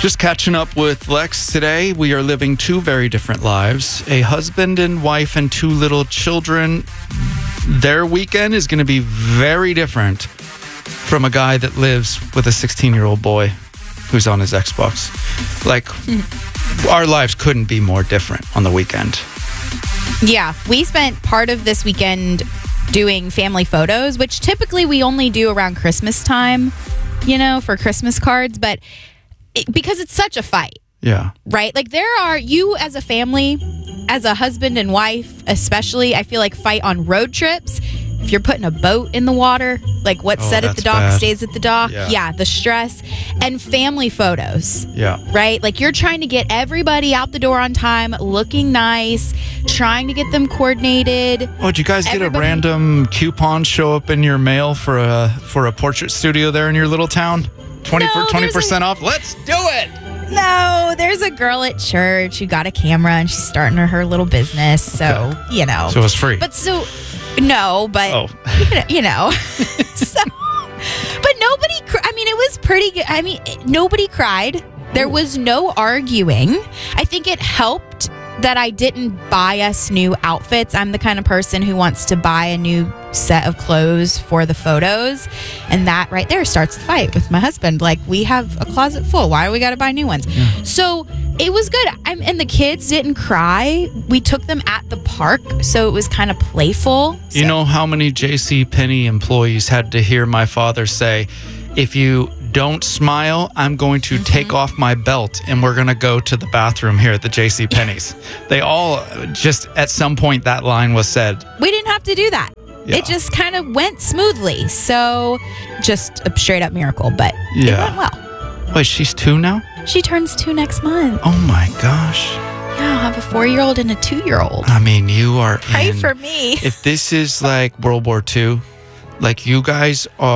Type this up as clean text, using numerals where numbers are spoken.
Just catching up with Lex today. We are living two very different lives. A husband and wife and two little children. Their weekend is going to be very different from a guy that lives with a 16-year-old boy who's on his Xbox. Like, our lives couldn't be more different on the weekend. Yeah, we spent part of this weekend doing family photos, which typically we only do around Christmas time, for Christmas cards, but because it's such a fight. Yeah. Right? Like you as a family, as a husband and wife, especially, I feel like fight on road trips. If you're putting a boat in the water, like what's said at the dock stays at the dock. Yeah, the stress. And family photos. Yeah. Right? Like you're trying to get everybody out the door on time, looking nice, trying to get them coordinated. Oh, did you guys get a random coupon show up in your mail for a portrait studio there in your little town? 20% off? Let's do it! No, there's a girl at church who got a camera and she's starting her little business. So, So it was free. But so, no, but, so, but nobody, it was pretty good. Nobody cried. There was no arguing. I think it helped that I didn't buy us new outfits. I'm the kind of person who wants to buy a new set of clothes for the photos. And that right there starts the fight with my husband. Like, we have a closet full. Why do we got to buy new ones? Yeah. So it was good. And the kids didn't cry. We took them at the park, so it was kind of playful. So. You know how many JCPenney employees had to hear my father say, if you don't smile, I'm going to take off my belt and we're going to go to the bathroom here at the JCPenney's. They all just, at some point, that line was said. We didn't have to do that. Yeah. It just kind of went smoothly. So just a straight up miracle, but it went well. Wait, she's 2 now? She turns 2 next month. Oh my gosh. Yeah, I'll have a 4-year-old and a 2-year-old. You are Pray for me. If this is like World War II, like you guys are